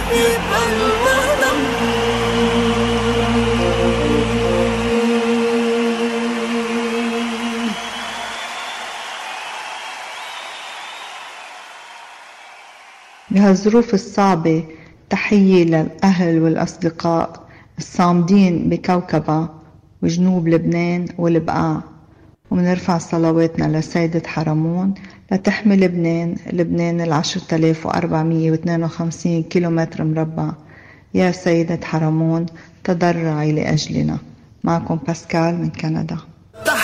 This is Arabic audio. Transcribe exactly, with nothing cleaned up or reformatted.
يبقى الوطن. بهالظروف الصعبة تحية للأهل والأصدقاء الصامدين بكوكبة وجنوب لبنان والبقاع، ومنرفع صلواتنا لسيدة حرمون لتحمي لبنان لبنان العشرة آلاف وأربعمية واثنين وخمسين كيلومتر مربع. يا سيدة حرمون تضرعي لأجلنا. معكم باسكال من كندا.